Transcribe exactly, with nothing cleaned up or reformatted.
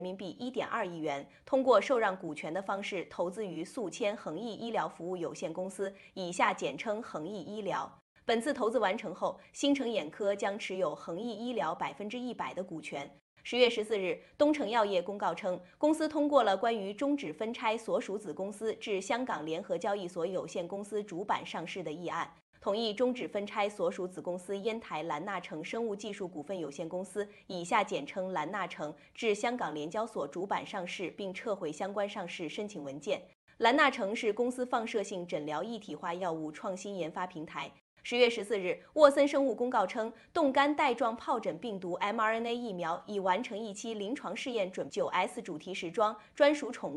民币一点二亿元，通过受让股权的方式投资于宿迁恒益医疗服务有限公司（以下简称恒益医疗）。本次投资完成后，新城眼科将持有恒益医疗百分之一百的股权。十月十四日，东城药业公告称，公司通过了关于终止分拆所属子公司至香港联合交易所有限公司主板上市的议案。同意终止分拆所属子公司烟台兰纳城生物技术股份有限公司（以下简称兰纳城）至香港联交所主板上市，并撤回相关上市申请文件。兰纳城是公司放射性诊疗一体化药物创新研发平台。十月十四日，沃森生物公告称，冻干带状疱疹病毒 mRNA 疫苗已完成一期临床试验，准就 S 主题时装专属宠物